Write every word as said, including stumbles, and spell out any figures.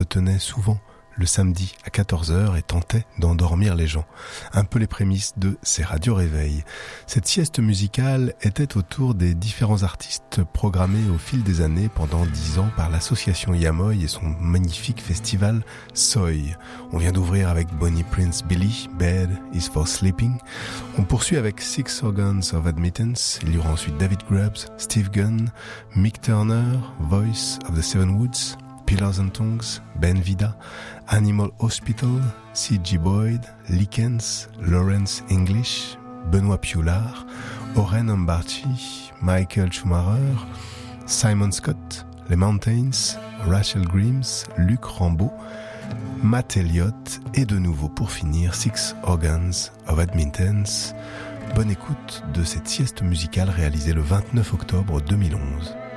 tenait souvent le samedi à quatorze heures et tentait d'endormir les gens. Un peu les prémices de ces radios réveils. Cette sieste musicale était autour des différents artistes programmés au fil des années pendant dix ans par l'association Yamoy et son magnifique festival Soy. On vient d'ouvrir avec Bonnie Prince Billy, Bed is for Sleeping. On poursuit avec Six Organs of Admittance. Il y aura ensuite David Grubbs, Steve Gunn, Mick Turner, Voice of the Seven Woods, Pillars and Tongues, Ben Vida, Animal Hospital, C G Boyd, Likens, Lawrence English, Benoît Pioulard, Oren Ambarchi, Michael Schumacher, Simon Scott, Les Mountains, Rachel Grimes, Luc Rambaud, Matt Elliott et de nouveau pour finir Six Organs of Admittance. Bonne écoute de cette sieste musicale réalisée le vingt-neuf octobre deux mille onze.